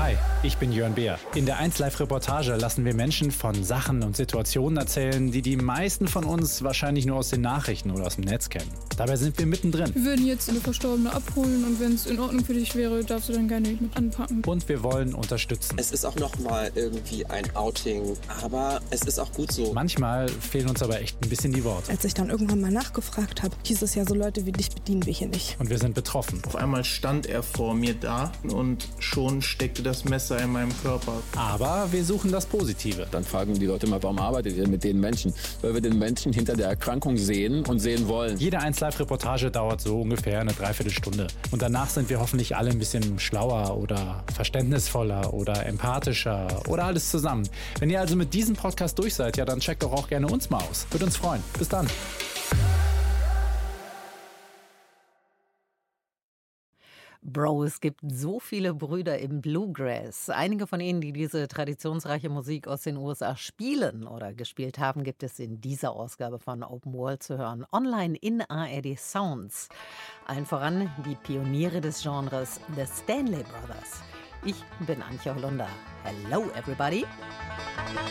Hi, ich bin Jörn Beer. In der 1Live-Reportage lassen wir Menschen von Sachen und Situationen erzählen, die die meisten von uns wahrscheinlich nur aus den Nachrichten oder aus dem Netz kennen. Dabei sind wir mittendrin. Wir würden jetzt eine Verstorbene abholen und wenn es in Ordnung für dich wäre, darfst du dann gerne mit anpacken. Und wir wollen unterstützen. Es ist auch nochmal irgendwie ein Outing, aber es ist auch gut so. Manchmal fehlen uns aber echt ein bisschen die Worte. Als ich dann irgendwann mal nachgefragt habe, hieß es ja, so Leute wie dich bedienen wir hier nicht. Und wir sind betroffen. Auf einmal stand er vor mir da und schon steckte das Messer in meinem Körper. Aber wir suchen das Positive. Dann fragen die Leute mal, warum arbeitet ihr mit den Menschen? Weil wir den Menschen hinter der Erkrankung sehen und sehen wollen. Jede 1Live-Reportage dauert so ungefähr eine Dreiviertelstunde. Und danach sind wir hoffentlich alle ein bisschen schlauer oder verständnisvoller oder empathischer oder alles zusammen. Wenn ihr also mit diesem Podcast durch seid, ja, dann checkt doch auch gerne uns mal aus. Würde uns freuen. Bis dann. Bro, es gibt so viele Brüder im Bluegrass. Einige von ihnen, die diese traditionsreiche Musik aus den USA spielen oder gespielt haben, gibt es in dieser Ausgabe von Open World zu hören. Online in ARD Sounds. Allen voran die Pioniere des Genres, The Stanley Brothers. Ich bin Antje Holunder. Hello everybody.